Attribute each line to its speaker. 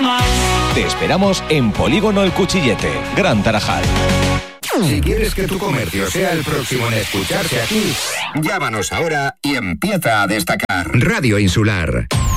Speaker 1: más.
Speaker 2: Te esperamos en Polígono El Cuchillete, Gran Tarajal.
Speaker 3: Si quieres que tu comercio sea el próximo en escucharse aquí, llámanos ahora y empieza a destacar. Radio Insular.